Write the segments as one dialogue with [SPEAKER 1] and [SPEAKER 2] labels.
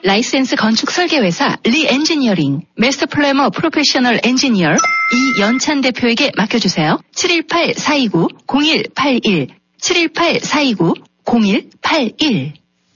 [SPEAKER 1] 라이센스 건축 설계회사 리엔지니어링 마스터 플래머 프로페셔널 엔지니어 이연찬 대표에게 맡겨주세요. 718-429-0181 718-429-0181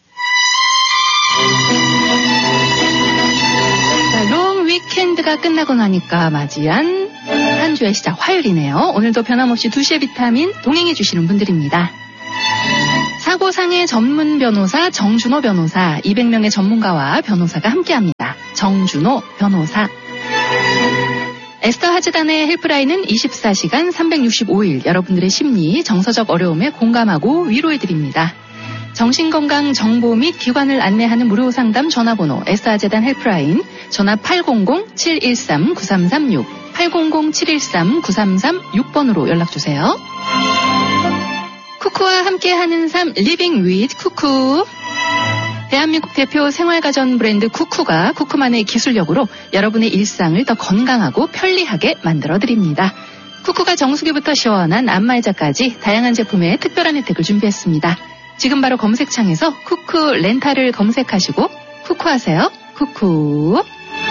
[SPEAKER 1] 자, 롱 위켄드가 끝나고 나니까 맞이한 한 주의 시작 화요일이네요. 오늘도 변함없이 2시의 비타민 동행해 주시는 분들입니다. 사고상해 전문 변호사 정준호 변호사, 200명의 전문가와 변호사가 함께합니다. 정준호 변호사. 에스더 하즈단의 헬프라인은 24시간 365일 여러분들의 심리, 정서적 어려움에 공감하고 위로해드립니다. 정신건강 정보 및 기관을 안내하는 무료 상담 전화번호 에스더 하즈단 헬프라인 전화 800-713-9336 800-713-9336번으로 연락주세요. 쿠쿠와 함께하는 삶 리빙 윗 쿠쿠. 대한민국 대표 생활가전 브랜드 쿠쿠가 쿠쿠만의 기술력으로 여러분의 일상을 더 건강하고 편리하게 만들어드립니다. 쿠쿠가 정수기부터 시원한 안마의자까지 다양한 제품의 특별한 혜택을 준비했습니다. 지금 바로 검색창에서 쿠쿠 렌탈을 검색하시고 쿠쿠하세요. 쿠쿠.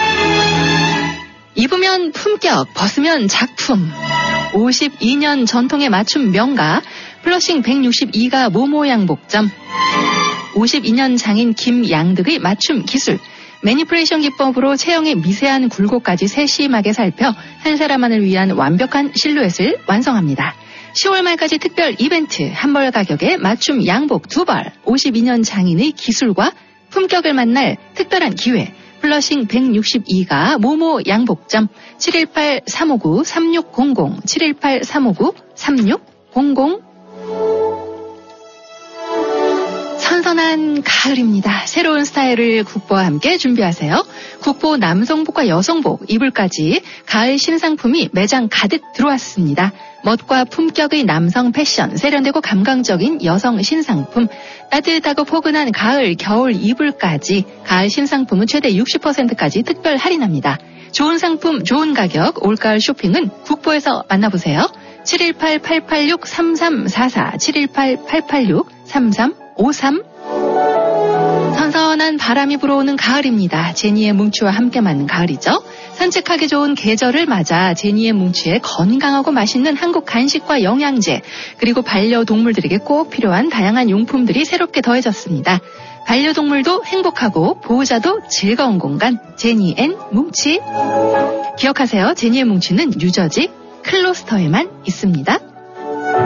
[SPEAKER 1] 입으면 품격, 벗으면 작품. 52년 전통의 맞춤 명가 플러싱 162가 모모 양복점, 52년 장인 김양득의 맞춤 기술, 매니플레이션 기법으로 체형의 미세한 굴곡까지 세심하게 살펴 한 사람만을 위한 완벽한 실루엣을 완성합니다. 10월 말까지 특별 이벤트, 한 벌 가격에 맞춤 양복 2벌, 52년 장인의 기술과 품격을 만날 특별한 기회, 플러싱 162가 모모 양복점, 718-359-3600, 718-359-3600. 선선한 가을입니다. 새로운 스타일을 국보와 함께 준비하세요. 국보 남성복과 여성복, 이불까지 가을 신상품이 매장 가득 들어왔습니다. 멋과 품격의 남성 패션, 세련되고 감각적인 여성 신상품, 따뜻하고 포근한 가을, 겨울 이불까지 가을 신상품은 최대 60%까지 특별 할인합니다. 좋은 상품, 좋은 가격, 올가을 쇼핑은 국보에서 만나보세요. 718-886-3344, 718-886-3353. 선선한 바람이 불어오는 가을입니다. 제니의 뭉치와 함께 맞는 가을이죠. 산책하기 좋은 계절을 맞아 제니의 뭉치에 건강하고 맛있는 한국 간식과 영양제, 그리고 반려동물들에게 꼭 필요한 다양한 용품들이 새롭게 더해졌습니다. 반려동물도 행복하고 보호자도 즐거운 공간, 제니 앤 뭉치. 기억하세요. 제니의 뭉치는 뉴저지 클로스터에만 있습니다.